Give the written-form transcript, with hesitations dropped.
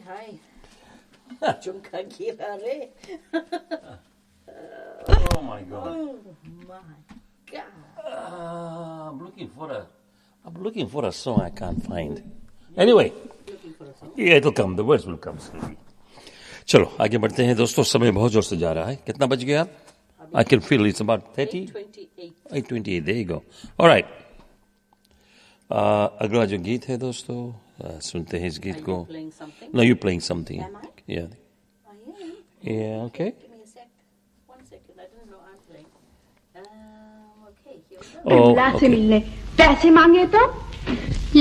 Hi. Junka Kirare. Oh my God. Oh my God. I'm looking for a song I can't find. Anyway, Looking for a song? yeah, it'll come. The words will come slowly. चलो आगे बढ़ते हैं दोस्तों. समय बहुत जोर से जा रहा है. कितना बज गया? I can feel it's about 30. 8:28. 8:28. There you go. All right. अगला जो गीत है दोस्तों, सुनते हैं इस गीत को. Are you playing something? No, you're playing something. Am I? Yeah. I am. Yeah. Okay. Give me a sec. 1 second. I didn't know I'm playing. Okay, here we go. Oh, Bimla से okay. मिलने पैसे मांगे तो